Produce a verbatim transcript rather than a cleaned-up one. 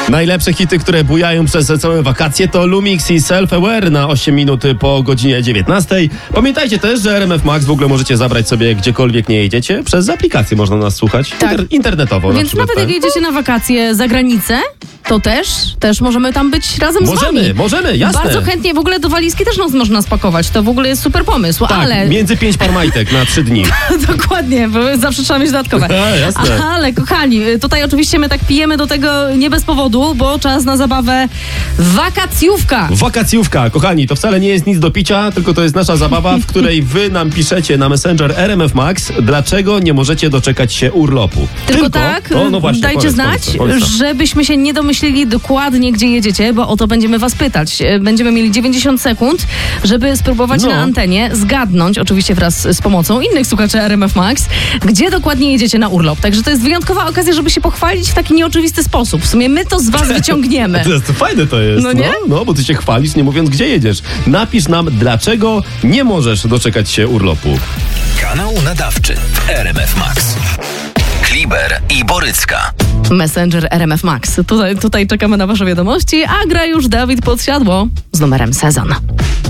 Najlepsze hity, które bujają przez całe wakacje, to Lumix i Self-Aware na osiem minut po godzinie dziewiętnastej. Pamiętajcie też, że R M F Max w ogóle możecie zabrać sobie gdziekolwiek nie jedziecie. Przez aplikację można nas słuchać. Tak. Inter- internetowo. Więc na nawet jak jedziecie na wakacje za granicę, to też, też możemy tam być razem możemy, z wami. Możemy, jasne. Bardzo chętnie w ogóle do walizki też nas można spakować. To w ogóle jest super pomysł, tak, ale... między pięć par majtek na trzy dni. Dokładnie, bo zawsze trzeba mieć dodatkowe. A, jasne. Ale kochani, tutaj oczywiście my tak pijemy do tego nie bez powodu, bo czas na zabawę wakacjówka. Wakacjówka, kochani, to wcale nie jest nic do picia, tylko to jest nasza zabawa, w której wy nam piszecie na Messenger R M F Max, dlaczego nie możecie doczekać się urlopu. Tylko, tylko tak, o, no właśnie, dajcie powiedz, znać, powiedz, powiedz. żebyśmy się nie domyślili dokładnie, gdzie jedziecie, bo o to będziemy was pytać. Będziemy mieli dziewięćdziesiąt sekund, żeby spróbować no. na antenie zgadnąć, oczywiście wraz z pomocą innych słuchaczy R M F Max, gdzie dokładnie jedziecie na urlop. Także to jest wyjątkowa okazja, żeby się pochwalić w taki nieoczywisty sposób. W sumie my to z was wyciągniemy. To jest, fajne to jest. No nie? No, no, bo ty się chwalisz, nie mówiąc, gdzie jedziesz. Napisz nam, dlaczego nie możesz doczekać się urlopu. Kanał nadawczy R M F Max. Kliber i Borycka. Messenger R M F Max. Tutaj, tutaj czekamy na wasze wiadomości, a gra już Dawid Podsiadło z numerem Sezon.